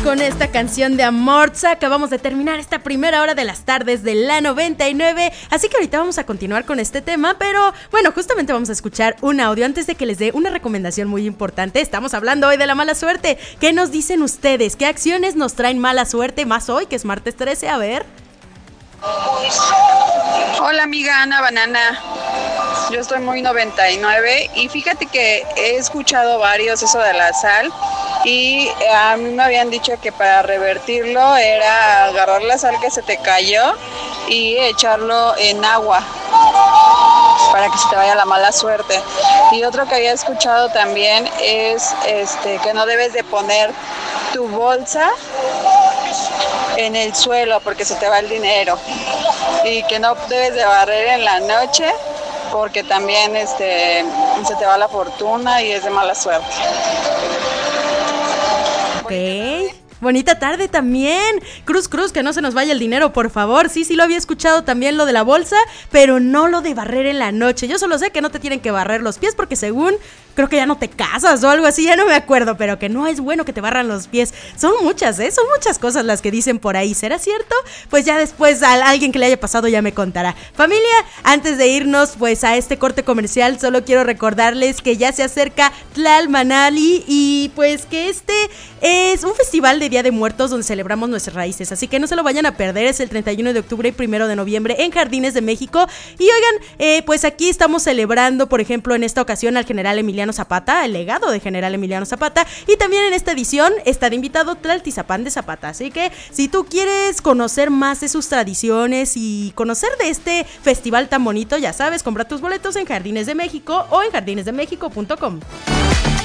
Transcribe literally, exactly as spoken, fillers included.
con esta canción de Amorza. Acabamos de terminar esta primera hora de las tardes de la noventa y nueve, así que ahorita vamos a continuar con este tema, pero bueno, justamente vamos a escuchar un audio antes de que les dé una recomendación muy importante. Estamos hablando hoy de la mala suerte. ¿Qué nos dicen ustedes? ¿Qué acciones nos traen mala suerte más hoy, que es martes trece? A ver. Hola amiga Ana Banana, yo estoy muy noventa y nueve y fíjate que he escuchado varios eso de la sal y a mí me habían dicho que para revertirlo era agarrar la sal que se te cayó y echarlo en agua para que se te vaya la mala suerte. Y otro que había escuchado también es este que no debes de poner tu bolsa en el suelo porque se te va el dinero, y que no debes de barrer en la noche porque también este se te va la fortuna y es de mala suerte. Ok. Bonita tarde también. Cruz, cruz, que no se nos vaya el dinero, por favor. Sí, sí lo había escuchado también lo de la bolsa, pero no lo de barrer en la noche. Yo solo sé que no te tienen que barrer los pies porque según, creo que ya no te casas o algo así, ya no me acuerdo, pero que no es bueno que te barran los pies. Son muchas, ¿eh? Son muchas cosas las que dicen por ahí. ¿Será cierto? Pues ya después a alguien que le haya pasado ya me contará. Familia, antes de irnos pues a este corte comercial, solo quiero recordarles que ya se acerca Tlalmanali y pues que este es un festival de Día de Muertos donde celebramos nuestras raíces, así que no se lo vayan a perder. Es el treinta y uno de octubre y primero de noviembre en Jardines de México. Y oigan, eh, pues aquí estamos celebrando, por ejemplo, en esta ocasión al general Emiliano Zapata, el legado de general Emiliano Zapata, y también en esta edición está de invitado Tlaltizapán de Zapata, así que si tú quieres conocer más de sus tradiciones y conocer de este festival tan bonito, ya sabes, compra tus boletos en Jardines de México o en jardines de méxico punto com.